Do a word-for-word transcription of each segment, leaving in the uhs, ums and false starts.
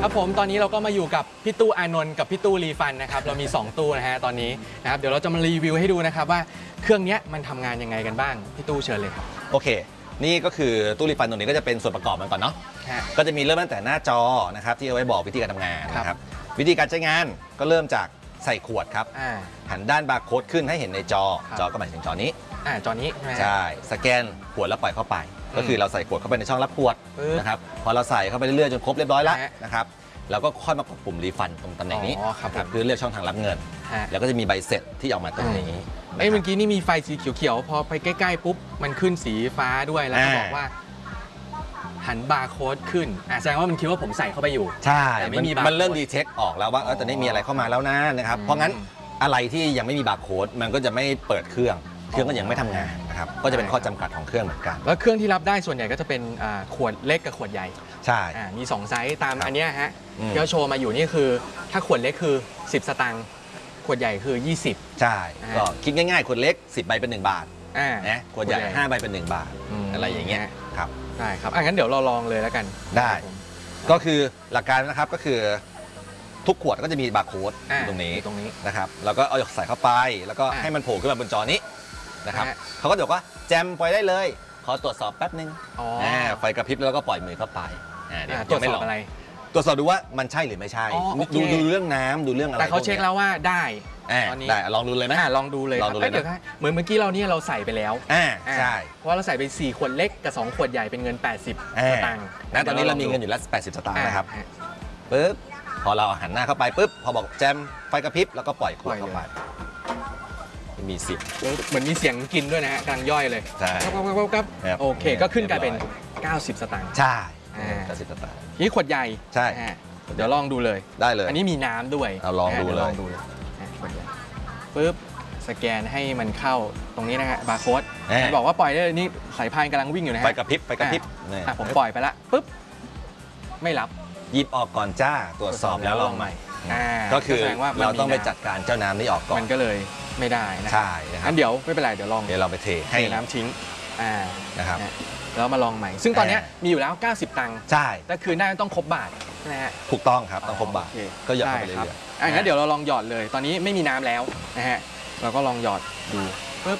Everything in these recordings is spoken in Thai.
ครับผมตอนนี้เราก็มาอยู่กับพี่ตู้อานนท์กับพี่ตู้รีฟันนะครับเรามีสองตู้นะฮะตอนนี้นะครับเดี๋ยวเราจะมารีวิวให้ดูนะครับว่าเครื่องนี้มันทำงานยังไงกันบ้างพี่ตู้เชิญเลยครับโอเคนี่ก็คือตู้รีฟันตัวนี้ก็จะเป็นส่วนประกอบมันก่อนเนาะก็จะมีเริ่มตั้งแต่หน้าจอนะครับที่เอาไว้บอกวิธีการทำงานนะครับวิธีการใช้งานก็เริ่มจากใส่ขวดครับหันด้านบาร์โค้ดขึ้นให้เห็นในจอจอก็หมายถึงจอนี้อ่าจอนี้ใช่สแกนขวดแล้วปล่อยเข้าไปก็คือเราใส่ขวดเข้าไปในช่องรับขวดนะครับพอเราใส่เข้าไปเรื่อยๆจนครบเรียบร้อยแล้วนะครับเราก็ค่อยมากดปุ่มรีฟันตรงตำแหน่งนี้เพื่อเลือกช่องทางรับเงินแล้วก็จะมีใบเสร็จที่ออกมาตรงนี้ไอ้เมื่อกี้นี่มีไฟสีเขียวๆพอไปใกล้ๆปุ๊บมันขึ้นสีฟ้าด้วยแล้วก็บอกว่าหันบาร์โค้ดขึ้นแสดงว่ามันคิดว่าผมใส่เข้าไปอยู่ใช่แต่ไม่มีมันเริ่มดีเทคออกแล้วว่าเออตอนนี้มีอะไรเข้ามาแล้วนะนะครับเพราะงั้นอะไรที่ยังไม่มีบาร์โค้ดมันก็จะไม่เปิดเครื่องเครื่องก็ยังไม่ทำงานนะครับก็จะเป็นข้อจำกัดของเครื่องเหมือนกันแล้วเครื่องที่รับได้ส่วนใหญ่ก็จะเป็นขวดเล็กกับขวดใหญ่ใช่มีสองไซส์ตามอันนี้ฮะที่เขาโชว์มาอยู่นี่คือถ้าขวดเล็กคือสิบสตางค์ขวดใหญ่คือยี่สิบใช่ก็คิดง่ายๆขวดเล็กสิบใบเป็นหนึ่งบาทนะขวดใหญ่ห้าใบเป็นหนึ่งบาทอะไรอย่างเงี้ยครับได้ครับอ่ะงั้นเดี๋ยวเราลองเลยแล้วกันได้ก็คือหลักการนะครับก็คือทุกขวดก็จะมีบาร์โค้ดตรงนี้ตรงนี้นะครับแล้วก็เอาใส่เข้าไปแล้วก็ให้มันโผล่ขึ้นมาบนจอนี้นะครับเขาก็บอกว่าแจมปล่อยได้เลยขอตรวจสอบแป๊บนึงไฟกระพริบแล้วก็ปล่อยมือเข้าไปตรวจสอบอะไรตรวจสอบดูว่ามันใช่หรือไม่ใช่ดูดูเรื่องน้ำดูเรื่องอะไรแต่เขาเช็คแล้วว่าได้ตอนนี้ได้ลองดูเลยไหมลองดูเลยลองดูเลยเดี๋ยวเหมือนเมื่อกี้เราเนี่ยเราใส่ไปแล้วใช่เพราะเราใส่ไปสี่ขวดเล็กกับสองขวดใหญ่เป็นเงินแปดสิบสตางค์นะตอนนี้เรามีเงินอยู่แล้วแปดสิบสตางค์นะครับปึ๊บพอเราหันหน้าเข้าไปปึ๊บพอบอกแจมไฟกระพริบแล้วก็ปล่อยขวดเข้าไปมีเสียงเหมือนมีเสียงกินด้วยนะฮะกลางย่อยเลยใช่ครับโอเคก็ขึ้นกลายเป็นเก้าสิบสตางค์ใช่เก้าสิบสตางค์นี่ขวดใหญ่ใช่เดี๋ยวลองดูเลยได้เลยอันนี้มีน้ำด้วยเอาลองดูเลยขวดใหญ่ปึ๊บสแกนให้มันเข้าตรงนี้นะฮะบาร์โค้ดบอกว่าปล่อยได้นี่สายพานกำลังวิ่งอยู่นะฮะไฟกระพริบไฟกระพริบผมปล่อยไปละปึ๊บไม่รับหยิบออกก่อนจ้าตรวจสอบแล้วลองใหม่ก็คือเราต้องไปจัดการเจ้าน้ำนี้ออกก่อนมันก็เลยไม่ได้นะใช่ครับงั้นเดี๋ยวไม่เป็นไรเดี๋ยวลองเดี๋ยวเราไปเทให้น้ำทิ้งนะครับแล้วมาลองใหม่ซึ่งตอนนี้มีอยู่แล้วเก้าสิบตังค์ใช่แต่คืนได้ต้องครบบาทนะฮะถูกต้องครับต้องครบบาทก็หยอดไปเลยอ่ะงั้นเดี๋ยวเราลองหยอดเลยตอนนี้ไม่มีน้ำแล้วนะฮะเราก็ลองหยอดดูปึ๊บ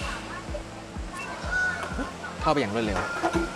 เข้าไปอย่างรวดเร็ว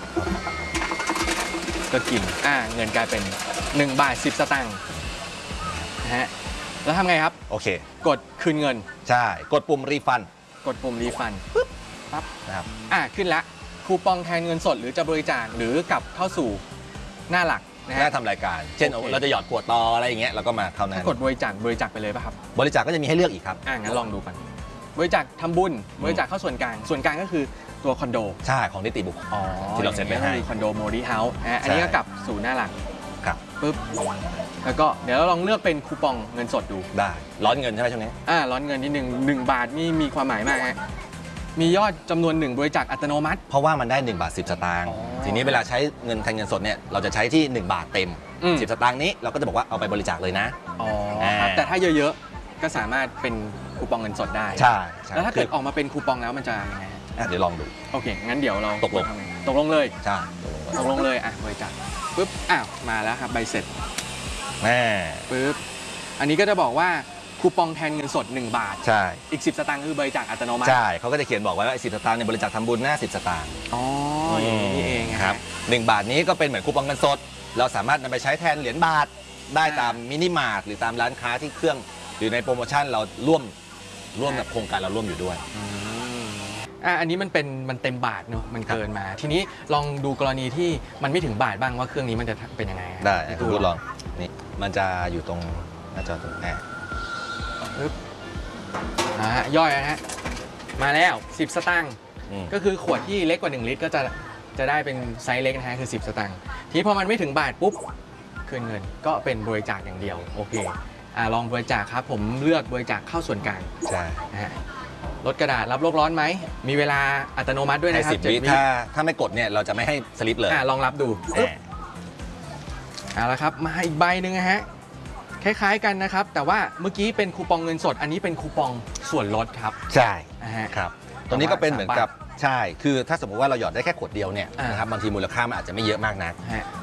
ก็กินอ่าเงินกลายเป็นหนึ่งบาทสิบสตางค์นะฮะแล้วทำไงครับโอเคกดคืนเงินใช่กดปุ่มรีฟันกดปุ่มรีฟันปึ๊บปั๊บนะครับอ่าขึ้นละคูปองแทนเงินสดหรือจะบริจาคหรือกลับเข้าสู่หน้าหลักนะฮะหน้าทำรายการเช่นเราจะหยอดขวดต่ออะไรอย่างเงี้ยเราก็มาเข้าหน้ากดบริจาคบริจาคไปเลยป่ะครับบริจาคก็จะมีให้เลือกอีกครับอ่างั้นลองดูกันบริจาคทำบุญบริจาคเข้าส่วนกลางส่วนกลางก็คือตัวคอนโดใช่ของนิติบุคคลที่เราเซ็นไปให้คอนโดโมดิเฮาส์อันนี้ก็กลับสู่หน้าหลักครับปึ๊บแล้วก็เดี๋ยวเราลองเลือกเป็นคูปองเงินสดดูได้ร้อนเงินใช่ไหมช่วงนี้อ่าร้อนเงินที่หนึ่งหนึ่งบาทนี่มีความหมายมากฮะมียอดจำนวนหนึ่งบริจาคอัตโนมัติเพราะว่ามันได้หนึ่งบาทสิบสตางค์ทีนี้เวลาใช้เงินแทนเงินสดเนี่ยเราจะใช้ที่หนึ่งบาทเต็มสิบสตางค์นี้เราก็จะบอกว่าเอาไปบริจาคเลยนะอ๋อแต่ถ้าเยอะๆก็สามารถเป็นคูปองเงินสดได้ใช่แล้วถ้าเกิดออกมาเป็นคูปองแล้วมันจะยังไงเดี๋ยวลองดูโอเคงั้นเดี๋ยวเราตกลงตกลงเลยใช่ตกลงเลยอ่ะบริจาคปึ๊บอ้าวมาแล้วครับใบเสร็จแม่ปึ๊บอันนี้ก็จะบอกว่าคูปองแทนเงินสดหนึ่งบาทใช่อีกสิบสตางค์คือบริจาคอัตโนมัติใช่เขาก็จะเขียนบอกไว้ว่าสิบสตางค์ในบริจาคทำบุญหน้าสิบสตางค์อ๋อนี่เองครับหนึ่งบาทนี้ก็เป็นเหมือนคูปองเงินสดเราสามารถนำไปใช้แทนเหรียญบาทได้ตามมินิมาร์ทหรือตามร้านค้าที่เครื่องหรือในโปรโมชั่นเราร่วมร่วมกับโครงการเราร่วมอยู่ด้วยอ่ะอันนี้มันเป็นมันเต็มบาทเนอะมันเกินมาทีนี้ลองดูกรณีที่มันไม่ถึงบาทบ้างว่าเครื่องนี้มันจะเป็นยังไงได้ดูลองนี่มันจะอยู่ตรงหน้าจอตรงแอบปึ๊บอ่าย่อยนะฮะมาแล้วสิบสตางค์ก็คือขวดที่เล็กกว่าหนึ่งลิตรก็จะจะได้เป็นไซส์เล็กนะฮะคือสิบสตางค์ทีนี้พอมันไม่ถึงบาทปุ๊บคืนเงินก็เป็นบริจาคอย่างเดียวโอเคอ่าลองบริจาคครับผมเลือกบริจาคเข้าส่วนกลางใช่นะฮะลดกระดาษรับโลกร้อนไหมมีเวลาอัตโนมัติด้วยนะครับสิบวิถ้าถ้าไม่กดเนี่ยเราจะไม่ให้สลิปเลยอ่าลองรับดูเอาละครับมาอีกใบหนึ่งนะฮะคล้ายๆกันนะครับแต่ว่าเมื่อกี้เป็นคูปองเงินสดอันนี้เป็นคูปองส่วนลดครับใช่นะฮะครับตรงนี้ก็เป็นเหมือนกับใช่คือถ้าสมมติว่าเราหยอดได้แค่ขวดเดียวเนี่ยนะครับบางทีมูลค่ามันอาจจะไม่เยอะมากนัก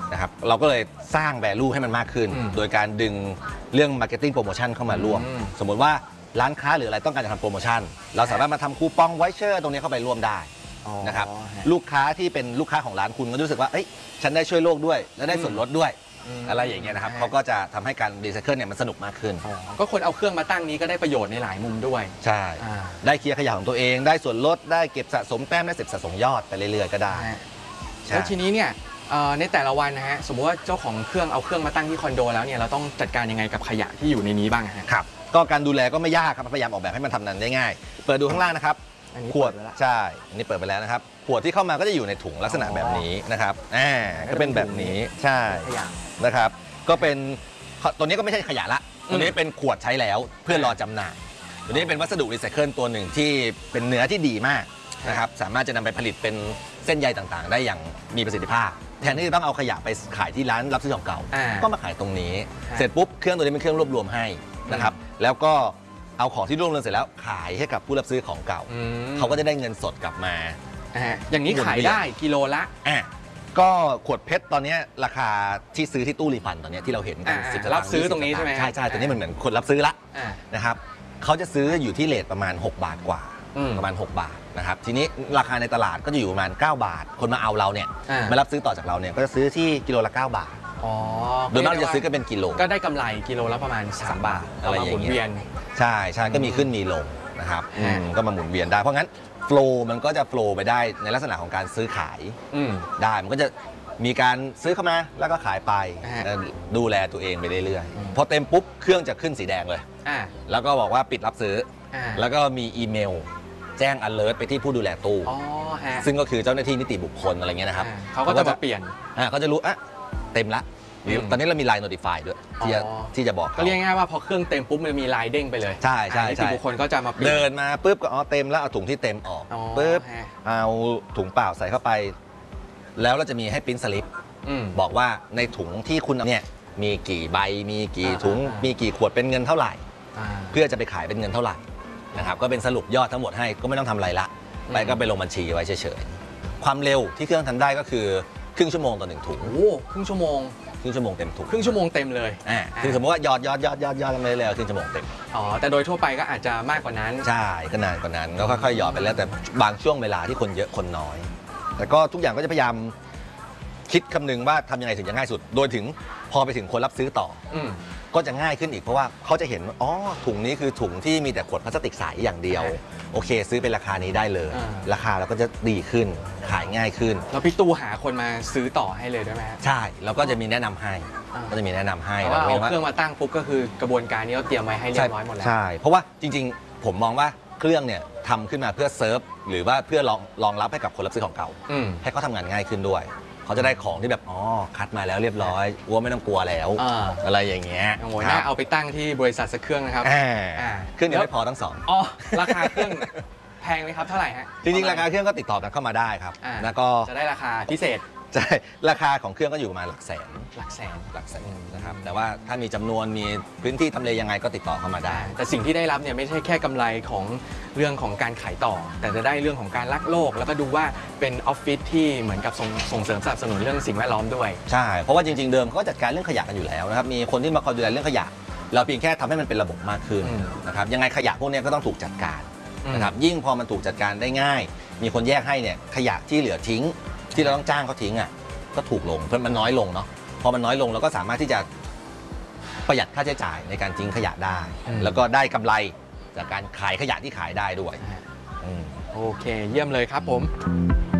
นะครับเราก็เลยสร้าง value ให้มันมากขึ้น โดยการดึงเรื่อง marketing promotion เข้ามาร่วม สมมติว่าร้านค้าหรืออะไรต้องการจะทำโปรโมชั่นเราสามารถมาทำคูปองไวเชอร์ตรงนี้เข้าไปร่วมได้นะครับลูกค้าที่เป็นลูกค้าของร้านคุณก็รู้สึกว่าเอ้ยฉันได้ช่วยโลกด้วยและได้ส่วนลดด้วยอะไรอย่างเงี้ยนะครับเขาก็จะทำให้การรีไซเคิลเนี่ยมันสนุกมากขึ้นก็คนเอาเครื่องมาตั้งนี้ก็ได้ประโยชน์ในหลายมุมด้วยใช่ได้เคลียร์ขยะของตัวเองได้ส่วนลดได้เก็บสะสมแต้มได้เก็บสะสมยอดไปเรื่อยๆก็ได้แล้วทีนี้เนี่ยในแต่ละวันนะฮะสมมติว่าเจ้าของเครื่องเอาเครื่องมาตั้งที่คอนโดแล้วเนี่ยเราต้องจัดการยังไงกับขยะที่อยู่ในนี้บ้างฮะครับก็การดูแลก็ไม่ยากครับพยายามออกแบบให้มันทำนั้นได้ง่ายเปิดดูข้างล่างนะครับขวดใช่อันนี้เปิดไปแล้วนะครับขวดที่เข้ามาก็จะอยู่ในถุงลักษณะแบบนี้นะครับอ่าก็เป็นแบบนี้ใช่นะครับก็เป็นตัวนี้ก็ไม่ใช่ขยะละตัวนี้เป็นขวดใช้แล้วเพื่อรอจำหน่ายตัวนี้เป็นวัสดุรีไซเคิลตัวหนึ่งที่เป็นเนื้อที่ดีมากนะครับสามารถจะนำไปผลิตเป็นเส้นใยต่างๆได้อย่างมีประสิทธิภาพแทนที่จะต้องเอาขยะไปขายที่ร้านรับซื้อของเก่าก็มาขายตรงนี้เสร็จปุ๊บเครื่องตัวนี้เป็นเครื่องรวบรวมให้นะครับแล้วก็เอาของที่รวบรวมเสร็จแล้วขายให้กับผู้รับซื้อของเก่าเขาก็จะได้เงินสดกลับมาอย่างนี้ขายได้กิโลละก็ขวดเพชรตอนนี้ราคาที่ซื้อที่ตู้รีฟันตอนนี้ที่เราเห็นกันสิบรับซื้อตรงนี้ใช่ไหมใช่ใช่ตัวนี้มันเหมือนคนรับซื้อละนะครับเขาจะซื้ออยู่ที่เรทประมาณหกบาทกว่าประมาณหกบาทนะครับทีนี้ราคาในตลาดก็จะอยู่ประมาณเก้าบาทคนมาเอาเราเนี่ยมารับซื้อต่อจากเราเนี่ยก็จะซื้อที่กิโลละเก้าบาทโดยมากจะซื้อกันเป็นกิโลก็ได้กำไรกิโลละประมาณสามบาทอะไรอย่างเงี้ยใช่ใช่ก็มีขึ้นมีลงนะครับก็มาหมุนเวียนได้เพราะงั้นโฟล์มันก็จะโฟล์ไปได้ในลักษณะของการซื้อขายได้มันก็จะมีการซื้อเข้ามาแล้วก็ขายไปดูแลตัวเองไปเรื่อยๆพอเต็มปุ๊บเครื่องจะขึ้นสีแดงเลยแล้วก็บอกว่าปิดรับซื้อแล้วก็มีอีเมลแจ้ง alert ไปที่ผู้ดูแลตู้ซึ่งก็คือเจ้าหน้าที่นิติบุคคลอะไรเงี้ยนะครับเขาก็จะมาเปลี่ยนเขาจะรู้อ่ะเต็มละตอนนี้เรามี Line Notify ด้วยที่จะที่จะบอกก็เรียกง่ายว่าพอเครื่องเต็มปุ๊บมันมีไลน์เด้งไปเลยใช่ใช่นิติบุคคลก็จะมาเดินมาปุ๊บก็อ๋อเต็มแล้วเอาถุงที่เต็มออกปุ๊บเอาถุงเปล่าใส่เข้าไปแล้วเราจะมีให้ปริ้นสลิปบอกว่าในถุงที่คุณเนี่ยมีกี่ใบมีกี่ถุงมีกี่ขวดเป็นเงินเท่าไหร่เพื่อจะไปขายเป็นเงินเท่าไหร่นะครับก็เป็นสรุปยอดทั้งหมดให้ก็ไม่ต้องทำอะไรละไปก็ไปลงบัญชีไว้เฉยๆความเร็วที่เครื่องทำได้ก็คือครึ่งชั่วโมงต่อหนึ่งถุงโอ้ครึ่งชั่วโมงครึ่งชั่วโมงเต็มถุงครึ่งชั่วโมงเต็มเลยอ่าคือสมมติว่ายอดยอดยอดยอดยอดกันไปเลยครึ่งชั่วโมงเต็มอ๋อแต่โดยทั่วไปก็อาจจะมากกว่านั้นใช่ก็นานกว่านั้นก็ค่อยๆหยอดไปแล้วแต่บางช่วงเวลาที่คนเยอะคนน้อยแต่ก็ทุกอย่างก็จะพยายามคิดคำนึงว่าทำยังไงถึงจะง่ายสุดโดยถึงพอไปถึงคนรับซื้อต่อก็จะง่ายขึ้นอีกเพราะว่าเขาจะเห็นอ๋อถุงนี้คือถุงที่มีแต่ขวดพลาสติกใสอย่างเดียวโอเคซื้อเป็นราคานี้ได้เลยราคาเราก็จะดีขึ้นขายง่ายขึ้นแล้วพี่ตู้หาคนมาซื้อต่อให้เลยได้ไหมใช่เราก็จะมีแนะนำให้ก็จะมีแนะนำให้ว่าเอาเครื่องมาตั้งปุ๊บก็คือกระบวนการนี้เราเตรียมไว้ให้เรียบร้อยหมดแล้วใช่เพราะว่าจริงๆผมมองว่าเครื่องเนี่ยทำขึ้นมาเพื่อเซิร์ฟหรือว่าเพื่อรองรองรับให้กับคนรับซื้อของเก่าให้เขาทำงานง่ายขึ้นด้วยเขาจะได้ของที่แบบอ๋อคัดมาแล้วเรียบร้อยวัวไม่ต้องกลัวแล้วอะไรอย่างเงี้ยโอ้ยน่าเอาไปตั้งที่บริษัทสักเครื่องนะครับเครื่องเดียวไม่พอทั้งสองอ๋อราคาเครื่องแพงไหมครับเท่าไหร่ฮะจริงๆราคาเครื่องก็ติดต่อกันเข้ามาได้ครับแล้วก็จะได้ราคาพิเศษใช่ราคาของเครื่องก็อยู่ประมาณหลักแสนหลักแสนหลักแสนนะครับแต่ว่าถ้ามีจำนวนมีพื้นที่ทำเลยังไงก็ติดต่อเข้ามาได้แต่สิ่งที่ได้รับเนี่ยไม่ใช่แค่กำไรของเรื่องของการขายต่อแต่จะได้เรื่องของการรักโลกแล้วก็ดูว่าเป็นออฟฟิศที่เหมือนกับส่งส่งเสริมสนับสนุนเรื่องสิ่งแวดล้อมด้วยใช่เพราะว่าจริงๆเดิมเขาก็จัดการเรื่องขยะกันอยู่แล้วนะครับมีคนที่มาคอยดูแลเรื่องขยะเราเพียงแค่ทำให้มันเป็นระบบมากขึ้นนะครับยังไงขยะพวกนี้ก็ต้องถูกจัดการนะครับยิ่งพอมันถูกจัดการได้ง่ายมีคนแยกให้เนี่ยขยะที่เหลือทิ้งที่เราต้องจ้างเขาทิ้งอ่ะก็ถูกลงเพราะมันน้อยลงเนาะพอมันน้อยลงเราก็สามารถที่จะประหยัดค่าใช้จ่ายในการทิ้งขยะได้แล้วก็ได้กำไรจากการขายขยะที่ขายได้ด้วยโอเคเยี่ยมเลยครับผม